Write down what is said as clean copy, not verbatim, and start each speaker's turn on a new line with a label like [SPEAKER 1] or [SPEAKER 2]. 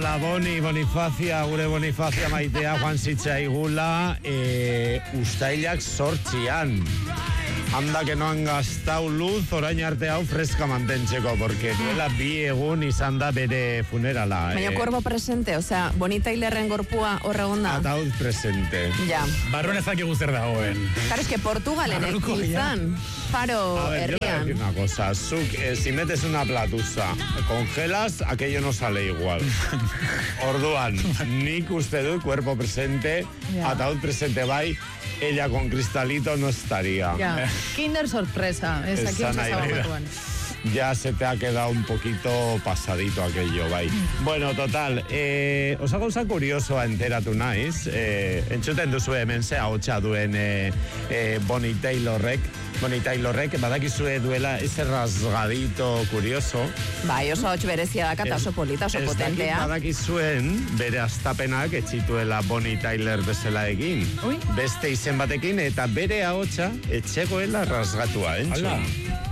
[SPEAKER 1] la Bonifazia, gure Bonifazia maitea joan zitzaigula ustailak 8an. Anda que no han gastado luz, orain arte hau freska mantentzeko, porque duela 2 egun izan da bere funerala.
[SPEAKER 2] Baina cuerpo presente, o sea, Bonnie Tylerren gorpua horra onda.
[SPEAKER 1] Ataud presente.
[SPEAKER 2] Ja.
[SPEAKER 3] Barruan ezakigu zer dagoen.
[SPEAKER 2] Claro, es que Portugalen izan, Faro
[SPEAKER 1] A ver, yo le voy a decir
[SPEAKER 2] herrian.
[SPEAKER 1] una cosa. Si metes una platusa, congelas, aquello no sale igual. Orduan, nik uste dut cuerpo presente, ataud presente bai, ella con Cristalito no estaría.
[SPEAKER 4] Ja. Kinder sorpresa, ez aquí
[SPEAKER 1] Esan
[SPEAKER 4] ez
[SPEAKER 1] nahi dira.
[SPEAKER 4] batuan.
[SPEAKER 1] Ya se te ha quedado un poquito pasadito aquello, bai. Bueno, total, osa gauza kuriosoa enteratu naiz, entzuten duzu hemen ze ahotsa duen Bonnie Taylorrek, badakizue duela ese rasgadito curioso.
[SPEAKER 2] Bai, oso hotx berezia dakata, oso polita, oso
[SPEAKER 1] Ez dakit
[SPEAKER 2] potentea.
[SPEAKER 1] badakizuen bere astapenak etxituela Bonnie Tyler bezala egin.
[SPEAKER 4] Ui.
[SPEAKER 1] Beste izen batekin eta bere ahotsa etxegoela rasgatua, entzun.